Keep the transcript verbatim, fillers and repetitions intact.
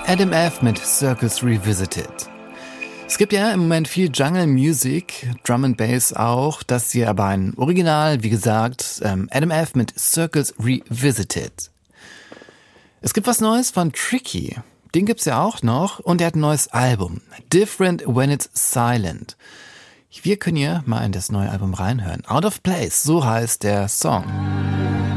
Adam F. mit Circus Revisited. Es gibt ja im Moment viel Jungle Music, Drum and Bass auch. Das hier aber ein Original, wie gesagt, ähm, Adam F. mit Circus Revisited. Es gibt was Neues von Tricky. Den gibt's ja auch noch und er hat ein neues Album. Different When It's Silent. Wir können hier mal in das neue Album reinhören. Out of Place, so heißt der Song.